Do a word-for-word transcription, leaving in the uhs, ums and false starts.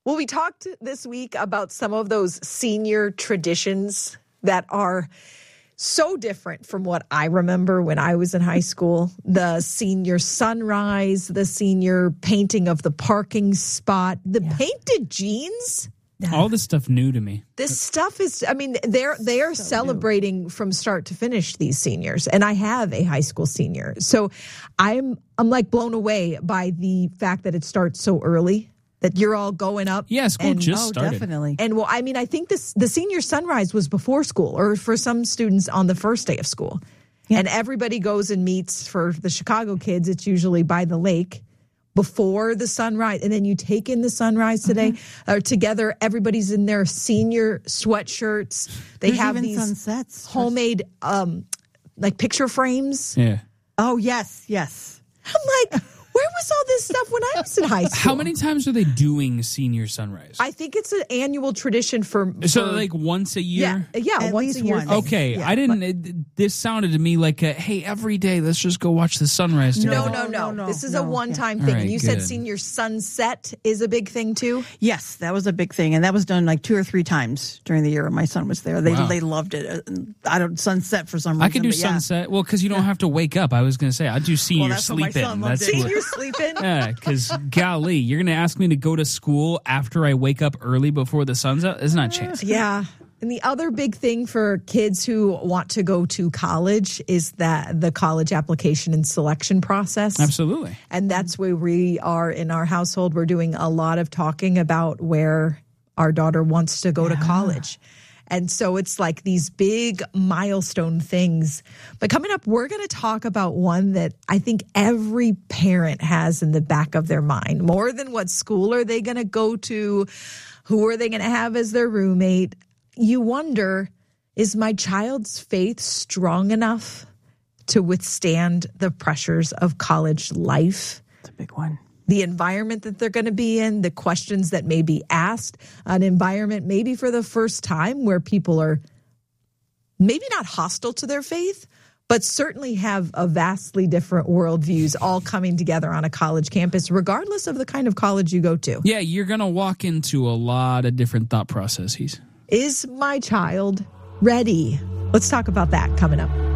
Well, we talked this week about some of those senior traditions that are so different from what I remember when I was in high school. The senior sunrise, the senior painting of the parking spot, the yeah. painted jeans. All this stuff new to me. This stuff is, I mean, they're they are so celebrating new. From start to finish, these seniors. And I have a high school senior. So I'm I'm like blown away by the fact that it starts so early. That you're all going up. Yeah, school and, just oh, started. Definitely. And well, I mean, I think this the senior sunrise was before school, or for some students on the first day of school. Yeah. And everybody goes and meets. For the Chicago kids, it's usually by the lake before the sunrise. And then you take in the sunrise today. Mm-hmm. Or together, everybody's in their senior sweatshirts. They There's have even these sunsets. homemade um, like picture frames. Yeah. Oh, yes, yes. I'm like... Where was all this stuff when I was in high school? How many times are they doing senior sunrise? I think it's an annual tradition for... for so like once a year? Yeah, yeah At once a year. once. Okay, yeah, I didn't... but, it, this sounded to me like, a, hey, every day, let's just go watch the sunrise together. No, no, no. no, no this is no, a one-time yeah. thing. Right, and you good. said senior sunset is a big thing, too? Yes, that was a big thing. And that was done like two or three times during the year when my son was there. They Wow. they loved it. I don't... Sunset for some reason. I could do but yeah. sunset. Well, because you don't have to wake up. I was going to say, I'd do senior Well, that's what my sleep son in. loved That's it. what, Senior sleeping? Yeah, because golly, you're going to ask me to go to school after I wake up early before the sun's out? There's not a chance. Yeah. And the other big thing for kids who want to go to college is that the college application and selection process. Absolutely. And that's where we are in our household. We're doing a lot of talking about where our daughter wants to go Yeah. to college. And so it's like these big milestone things. But coming up, we're going to talk about one that I think every parent has in the back of their mind. More than what school are they going to go to? Who are they going to have as their roommate? You wonder, is my child's faith strong enough to withstand the pressures of college life? It's a big one. The environment that they're going to be in, the questions that may be asked, an environment maybe for the first time where people are maybe not hostile to their faith, but certainly have a vastly different worldviews all coming together on a college campus, regardless of the kind of college you go to. Yeah, you're going to walk into a lot of different thought processes. Is my child ready? Let's talk about that coming up.